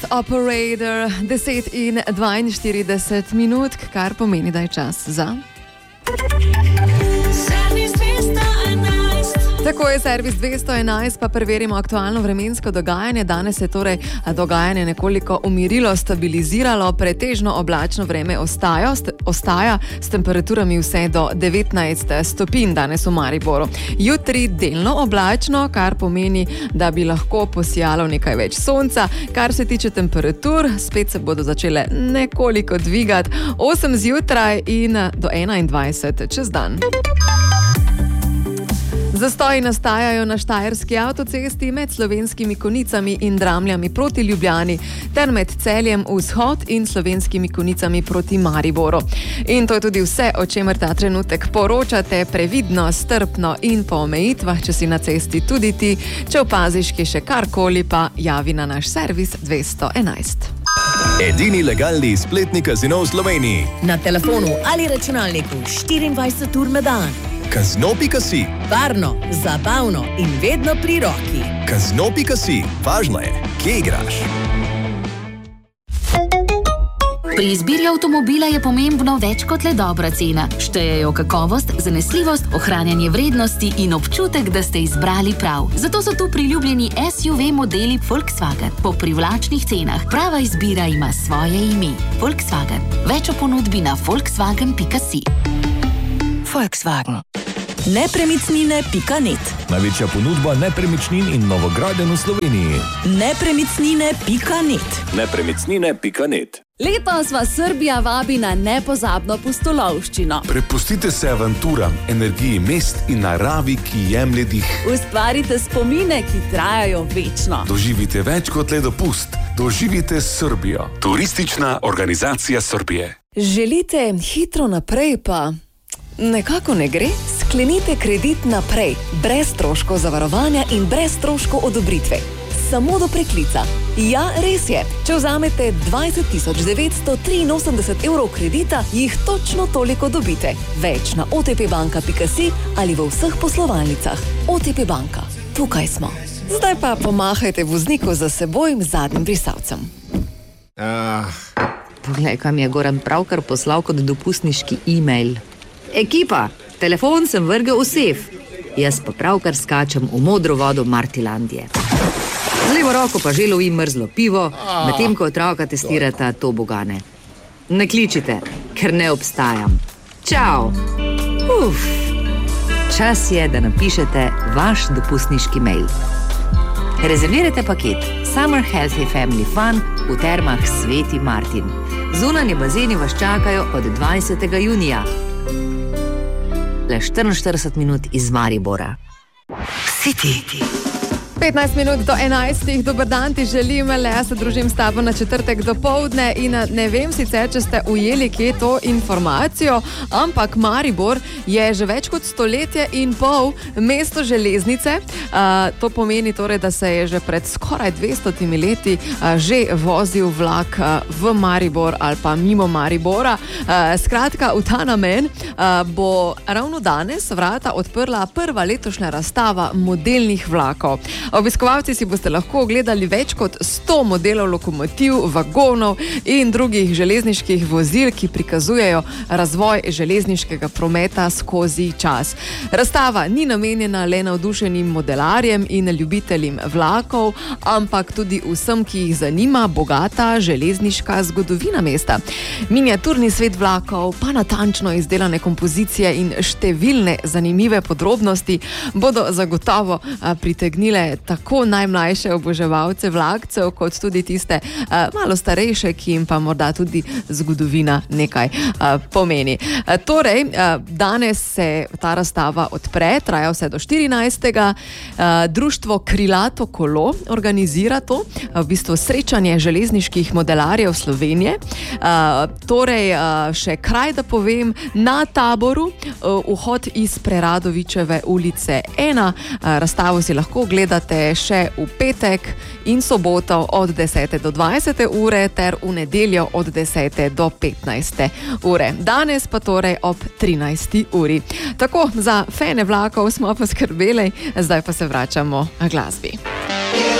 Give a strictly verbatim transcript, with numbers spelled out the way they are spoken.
Operator, deset in dvainštirideset minut, kar pomeni, da je čas za... Tako je servis dvesto enajst, pa preverimo aktualno vremensko dogajanje. Danes je torej dogajanje nekoliko umirilo, stabiliziralo, pretežno oblačno vreme ostaja, ostaja s temperaturami vse do devetnajst stopinj danes v Mariboru. Jutri delno oblačno, kar pomeni, da bi lahko posijalo nekaj več sonca. Kar se tiče temperatur, spet se bodo začele nekoliko dvigati, osem zjutraj in do enaindvajset čez dan. Zastoji nastajajo na Štajerski avtocesti med Slovenskimi Konicami in Dramljami proti Ljubljani ter med Celjem vzhod in Slovenskimi Konicami proti Mariboru. In to je tudi vse, o čemer ta trenutek poročate. Previdno, strpno in po omejitvah, če si na cesti tudi ti. Če opaziš, ki še karkoli, pa javi na naš servis dvesto enajst. Edini legalni spletni kazino v Sloveniji. Na telefonu ali računalniku štiriindvajset ur na dan. Kazino pika si. Varno, zabavno in vedno pri roki. Kazino pika si. Važno je, kje igraš. Pri izbiri avtomobila je pomembno več kot le dobra cena. Štejejo kakovost, zanesljivost, ohranjanje vrednosti in občutek, da ste izbrali prav. Zato so tu priljubljeni S U V modeli Volkswagen po privlačnih cenah. Prava izbira ima svoje ime. Volkswagen. Več o ponudbi na volkswagen pika si. Volkswagen. nepremičnine pika net. Največja ponudba nepremičnin in novogradenj v Sloveniji. nepremičnine pika net. nepremičnine pika net. Letos vas Srbija vabi na nepozabno pustolovščino. Prepustite se avanturam, energiji mest in naravi, ki jemlje dih. Ustvarite spomine, ki trajajo večno. Doživite več kot le dopust. Doživite Srbijo. Turistična organizacija Srbije. Želite hitro naprej, pa nekako ne gre? Sklenite kredit naprej, brez stroškov zavarovanja in brez stroškov odobritve. Samo do preklica. Ja, res je. Če vzamete dvajset tisoč devetsto triinosemdeset evrov kredita, jih točno toliko dobite. Več na o te pe banka pika si ali v vseh poslovalnicah. O te pe banka. Tukaj smo. Zdaj pa pomahajte vozniku za seboj zadnjim brisalcem. Ah. Poglej, kam je Goran pravkar poslal kot dopustniški e-mail. Ekipa, telefon sem vrgel v sef. Jaz pa pravkar skačem v modro vodo Martilandije. Z levo roko pa že lovim mrzlo pivo, medtem ko otroka testirata tobogane. Ne kličite, ker ne obstajam. Čau! Uf. Čas je, da napišete vaš dopustniški mail. Rezervirajte paket Summer Healthy Family Fun v termah Sveti Martin. Zunanje bazeni vas čakajo od dvajsetega junija. Le štiriinštirideset minut iz Maribora. City. petnajst minut do enajstih, dober dan ti želim, le jaz se družim s tabo na četrtek do povdne in ne vem sicer, če ste ujeli kje to informacijo, ampak Maribor je že več kot stoletje in pol mesto železnice. Uh, to pomeni torej, da se je že pred skoraj dvestotimi leti uh, že vozil vlak uh, v Maribor ali pa mimo Maribora. Uh, skratka, v ta namen uh, bo ravno danes vrata odprla prva letošnja razstava modelnih vlakov. Obiskovalci si boste lahko ogledali več kot sto modelov lokomotiv, vagonov in drugih železniških vozil, ki prikazujejo razvoj železniškega prometa skozi čas. Razstava ni namenjena le navdušenim modelarjem in ljubiteljem vlakov, ampak tudi vsem, ki jih zanima bogata železniška zgodovina mesta. Miniaturni svet vlakov, pa natančno izdelane kompozicije in številne zanimive podrobnosti bodo zagotovo pritegnile tako najmlajše oboževalce vlakcev, kot tudi tiste uh, malo starejše, ki jim pa morda tudi zgodovina nekaj uh, pomeni. Uh, torej, uh, danes se ta razstava odpre, traja vse do štirinajstega. Uh, društvo Krilato kolo organizira to, uh, v bistvu srečanje železniških modelarjev Slovenije. Uh, torej, uh, še kraj, da povem, na Taboru, uh, vhod iz Preradovičeve ulice ena. Uh, razstavo si lahko gledate še v petek in soboto od desete do dvajsete ure ter v nedeljo od desete do petnajste ure. Danes pa torej ob trinajsti uri. Tako, za fene vlakov smo poskrbeli, zdaj pa se vračamo k glasbi.